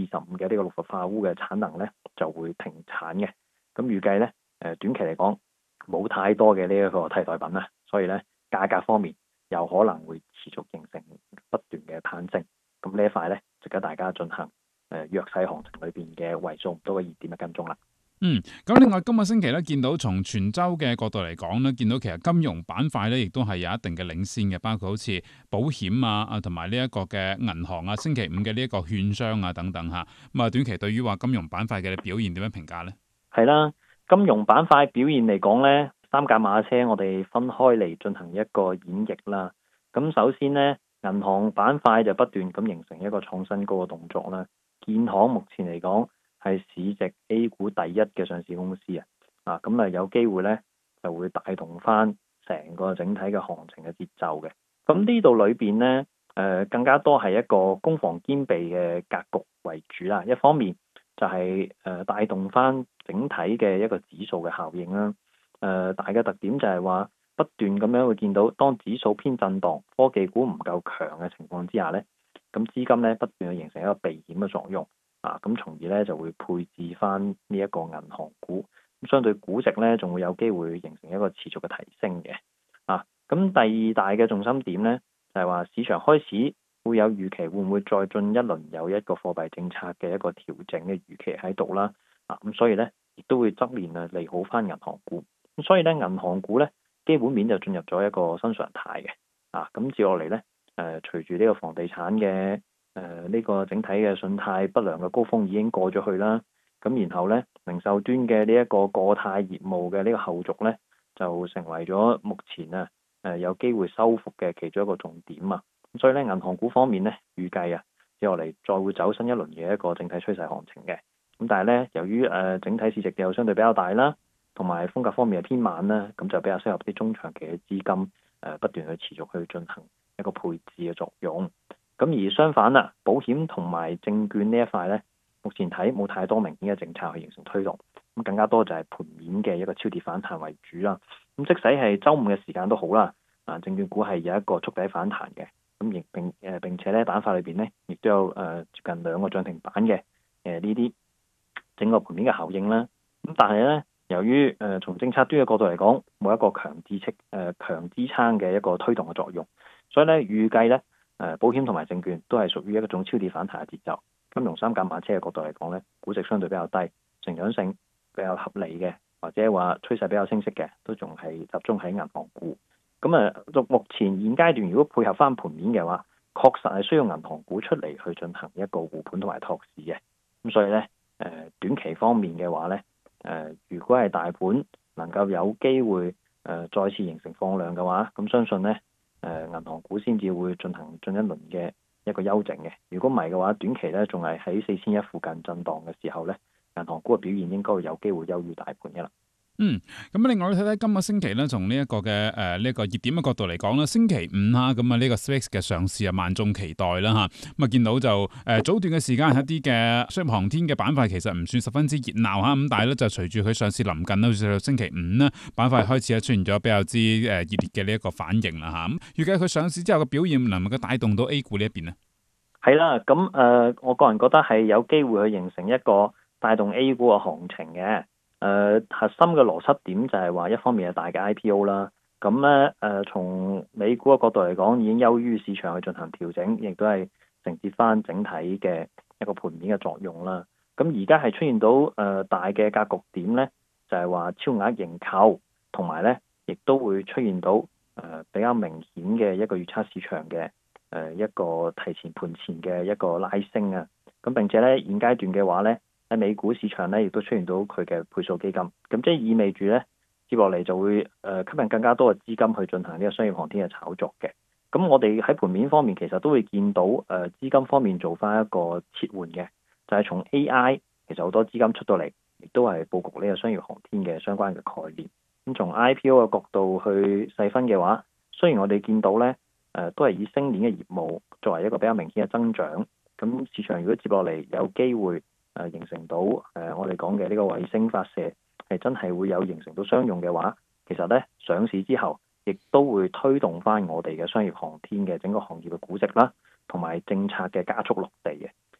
嘅呢個氯氟化鎢嘅產能咧就會停產嘅。咁預計咧短期嚟講冇太多嘅呢一個替代品啦，所以咧價格方面有可能會持續形成不斷嘅攀升。咁呢一塊咧值得大家進行弱勢行情裏邊嘅為數唔多嘅熱點嘅跟蹤啦。 咁另外今個星期咧，見到從全周嘅角度嚟講咧，見到其實金融板塊咧，亦都係有一定嘅領先嘅，包括好似保險同埋呢一個嘅銀行星期五嘅呢一個券商等等嚇。咁短期對於話金融板塊嘅表現點樣評價呢？ 係啦，金融板塊表現嚟講咧，三駕馬車我哋分開嚟進行一個演繹啦。咁首先呢，銀行板塊就不斷咁形成一個創新高嘅動作啦。建行目前嚟講係市值 A 股第一嘅上市公司咁有機會咧就會帶動翻成個整體嘅行情嘅節奏嘅。咁呢度裏邊咧更加多係一個攻防兼備嘅格局為主啦。一方面就係帶動翻整體嘅一個指數嘅效應啦。大嘅特點就係話不斷咁樣會見到，當指數偏震盪、科技股唔夠強嘅情況之下咧，咁資金咧不斷去形成一個避險嘅作用咁從而咧就會配置翻呢一個銀行股，咁相對估值咧仲會有機會形成一個持續嘅提升嘅咁第二大嘅重心點咧就係話市場開始會有預期會唔會再進一輪有一個貨幣政策嘅一個調整嘅預期喺度啦咁所以咧亦都會側面利好翻銀行股。咁所以咧銀行股咧基本面就進入咗一個新常態嘅咁接落嚟咧隨住呢個房地產嘅呢個整體嘅信貸不良嘅高峰已經過咗去啦，咁然後咧零售端嘅呢一個過貸業務嘅呢個後續咧就成為咗目前有機會收復嘅其中一個重點咁所以咧銀行股方面咧預計接落嚟再會走新一輪嘅一個整體趨勢行情嘅。咁但係咧由於整體市值又相對比較大啦，同埋風格方面係偏慢啦，咁就比較適合啲中長期嘅資金不斷去持續去進行一個配置嘅作用。咁而相反啦，保險同埋證券呢一塊咧，目前睇冇太多明顯嘅政策去形成推動，咁更加多就係盤面嘅一個超跌反彈為主啦。咁即使係週五嘅時間都好啦，證券股係有一個觸底反彈嘅，咁並且咧板塊裏邊咧亦都有接近2個漲停板嘅呢啲整個盤面嘅效應啦。咁但係咧由於從政策端嘅角度嚟講，冇一個強支撐嘅一個推動嘅作用，所以咧預計咧保險同埋證券都係屬於一種超跌反彈嘅節奏。金融三駕馬車嘅角度嚟講咧，估值相對比較低，成長性比較合理嘅，或者話趨勢比較清晰嘅，都仲係集中喺銀行股。咁目前現階段如果配合翻盤面嘅話，確實係需要銀行股出嚟去進行一個護盤同埋托市嘅。咁所以咧短期方面嘅話咧如果係大盤能夠有機會再次形成放量嘅話，咁相信咧銀行股先至會進一輪嘅一個休整嘅。如果唔係嘅話，短期咧仲係喺4100附近震盪嘅時候咧，銀行股嘅表現應該會有機會優於大盤嘅啦。 咁另外睇睇今個星期咧，從呢一個嘅呢個熱點嘅角度嚟講啦，星期五咁呢個 SPAC 嘅上市萬眾期待啦咁見到就早段嘅時間一啲嘅商業航天嘅板塊其實唔算十分之熱鬧咁但係咧就隨住佢上市臨近啦，好似到星期五呢，板塊開始出現咗比較之熱烈嘅呢一個反應啦咁預計佢上市之後嘅表現能唔能夠帶動到 A 股呢一邊呢？ 係啦，咁我個人覺得係有機會去形成一個帶動 A 股嘅行情嘅。核心嘅邏輯點就係話，一方面係大嘅 IPO 啦，咁咧從美股嘅角度嚟講，已經優於市場去進行調整，亦都係承接翻整體嘅一個盤面嘅作用啦。咁而家係出現到大嘅格局點咧，就係話超額認購，同埋咧亦都會出現到比較明顯嘅一個預測市場嘅一個提前盤前嘅一個拉升咁並且咧現階段嘅話咧，喺美股市場咧，亦都出現到佢嘅倍數基金，咁即係意味住咧，接落嚟就會吸引更加多嘅資金去進行呢個商業航天嘅炒作嘅。咁我哋喺盤面方面其實都會見到資金方面做翻一個切換嘅，就係從 AI 其實好多資金出到嚟，亦都係佈局呢個商業航天嘅相關嘅概念。咁從 IPO 嘅角度去細分嘅話，雖然我哋見到咧都係以星鏈嘅業務作為一個比較明顯嘅增長，咁市場如果接落嚟有機會形成到我哋講嘅呢個衛星發射係真係會有形成到商用嘅話，其實咧上市之後亦都會推動翻我哋嘅商業航天嘅整個行業嘅估值啦，同埋政策嘅加速落地嘅。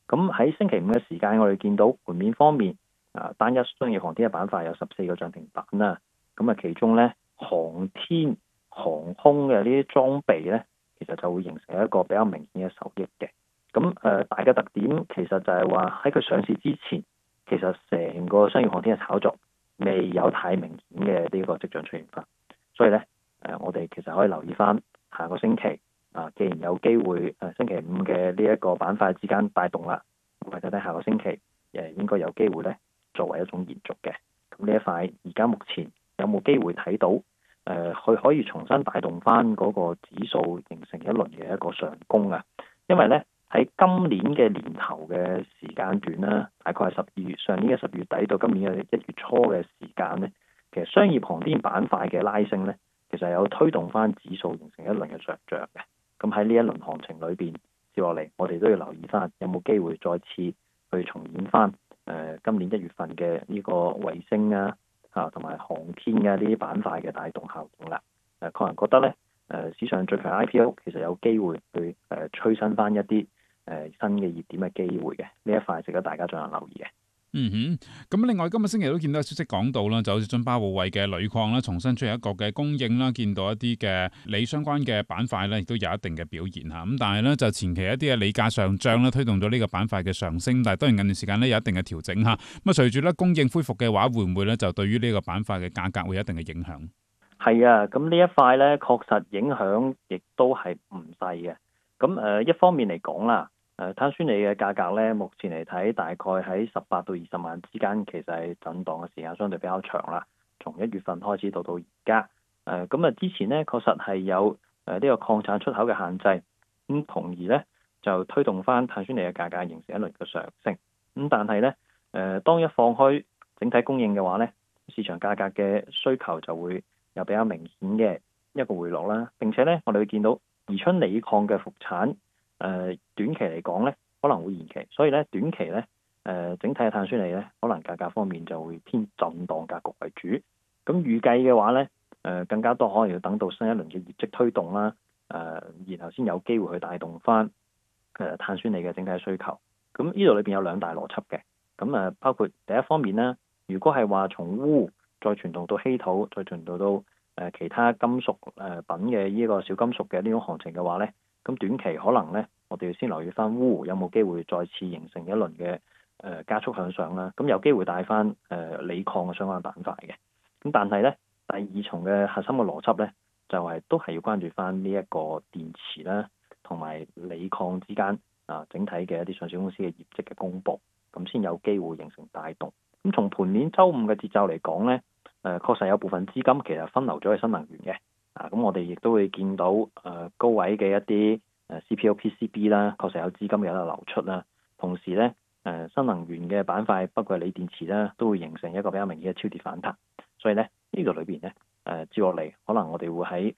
咁喺星期五嘅時間，我哋見到盤面方面，單一商業航天嘅板塊有14個漲停板啦。咁其中咧航天、航空嘅呢啲裝備咧，其實就會形成一個比較明顯嘅受益嘅。咁大嘅特點其實就係話喺佢上市之前，其實成個商業航天嘅炒作未有太明顯嘅呢個跡象出現翻。所以咧我哋其實可以留意翻下個星期。既然有機會星期五嘅呢一個板塊之間帶動啦，咁睇睇下個星期應該有機會咧作為一種延續嘅。咁呢一塊而家目前有冇機會睇到佢可以重新帶動翻嗰個指數形成一輪嘅一個上攻啊？因為咧喺今年嘅年頭嘅時間段啦，大概係上年嘅12月底到今年嘅1月初嘅時間咧，其實商業航天板塊嘅拉升咧，其實有推動翻指數形成一輪嘅上漲嘅。咁喺呢一輪行情裏邊接落嚟，我哋都要留意翻有冇機會再次去重演翻今年1月份嘅呢個衛星同埋航天嘅呢啲板塊嘅帶動效應啦。個人覺得咧市場最強 IPO 其實有機會去催生翻一啲新嘅熱點嘅機會嘅，呢一塊值得大家進行留意嘅。 咁另外今日星期都見到消息講到啦，就好似津巴布韋嘅鋁礦啦，重新出現一個嘅供應啦，見到一啲嘅鋰相關嘅板塊咧，亦都有一定嘅表現嚇。咁但係咧就前期一啲嘅鋰價上漲啦，推動咗呢個板塊嘅上升，但係當然近段時間咧有一定嘅調整嚇。咁隨住咧供應恢復嘅話，會唔會咧就對於呢個板塊嘅價格會有一定嘅影響？ 係啊，咁呢一塊咧確實影響亦都係唔細嘅。咁一方面嚟講啦。碳酸鋰嘅價格咧，目前嚟睇大概喺18到20萬之間，其實係震盪嘅時間相對比較長啦。從1月份開始到而家，之前咧確實係有呢個礦產出口嘅限制，咁從而咧就推動翻碳酸鋰嘅價格形成一輪嘅上升。咁但係咧當一放開整體供應嘅話咧，市場價格嘅需求就會有比較明顯嘅一個回落啦。並且咧我哋會見到宜春鋰礦嘅復產。短期嚟講咧，可能會延期，所以咧短期咧，整體嘅碳酸鋰咧，可能價格方面就會偏震盪格局為主。咁預計嘅話咧，更加多可能要等到新一輪嘅業績推動啦，然後先有機會去帶動翻碳酸鋰嘅整體需求。咁呢度裏邊有兩大邏輯嘅，咁包括第一方面啦，如果係話從鎢再傳導到稀土，再傳導到其他金屬品嘅呢個小金屬嘅呢種行情嘅話咧。咁短期可能咧，我哋要先留意翻鎢有冇機會再次形成一輪嘅加速向上啦。咁有機會帶翻鋰礦嘅相關板塊嘅。咁但係咧，第二重嘅核心嘅邏輯咧，就係都係要關注翻呢一個電池啦，同埋鋰礦之間整體嘅一啲上市公司嘅業績嘅公佈，咁先有機會形成帶動。咁從盤面週五嘅節奏嚟講咧，確實有部分資金其實分流咗去新能源嘅。咁我哋亦都會見到高位嘅一啲CPO、PCB 啦，確實有資金有得流出啦。同時咧，新能源嘅板塊，包括鋰電池啦，都會形成一個比較明顯嘅超跌反彈。所以咧，呢個裏邊咧，接落嚟可能我哋會喺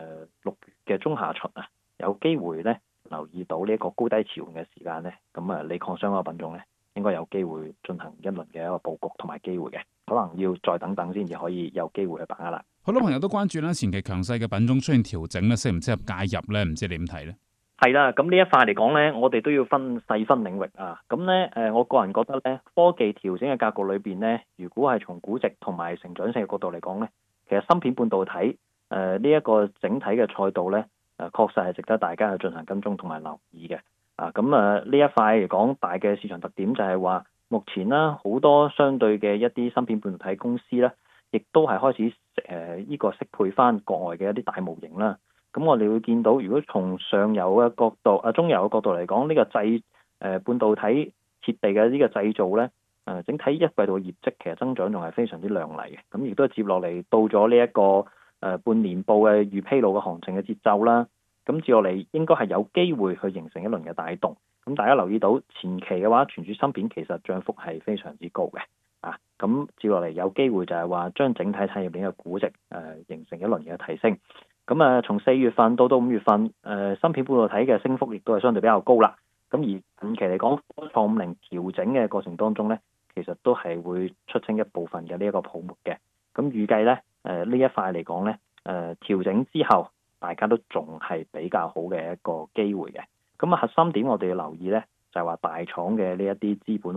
6月嘅中下旬有機會咧留意到呢一個高低潮嘅時間咧，咁鋰礦相關品種咧，應該有機會進行一輪嘅一個佈局同埋機會嘅，可能要再等等先至可以有機會去把握啦。 好多朋友都關注啦，前期強勢嘅品種出現調整咧，適唔適合介入咧？唔知你點睇咧？ 係啦，咁呢一塊嚟講咧，我哋都要細分領域啊。咁咧我個人覺得咧，科技調整嘅格局裏邊咧，如果係從估值同埋成長性嘅角度嚟講咧，其實芯片半導體呢一個整體嘅賽道咧，確實係值得大家去進行跟蹤同埋留意嘅。呢一塊嚟講，大嘅市場特點就係話，目前啦好多相對嘅一啲芯片半導體公司咧，亦都係開始呢個適配翻國外嘅一啲大模型啦。咁我哋會見到，如果從上游嘅角度、中游嘅角度嚟講，呢個半導體設備嘅呢個製造咧，整體一季度嘅業績其實增長仲係非常之亮麗嘅。咁亦都接落嚟到咗呢一個半年報嘅預披露嘅行情嘅節奏啦。咁接落嚟應該係有機會去形成一輪嘅帶動。咁大家留意到前期嘅話，存儲芯片其實漲幅係非常之高嘅。咁接落嚟有機會就係話將整體產業鏈嘅估值形成一輪嘅提升。咁從4月份到5月份，芯片半導體嘅升幅亦都係相對比較高啦。咁而近期嚟講，科創50調整嘅過程當中咧，其實都係會出清一部分嘅呢一個泡沫嘅。咁預計咧，呢一塊嚟講咧，調整之後，大家都仲係比較好嘅一個機會嘅。咁核心點我哋要留意咧， 就係話大廠嘅呢一啲資本